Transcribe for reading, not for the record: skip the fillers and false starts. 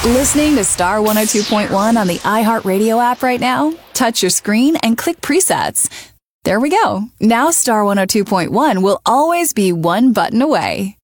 Listening to Star 102.1 on the iHeartRadio app right now? Touch your screen and click presets. There we go. Now Star 102.1 will always be one button away.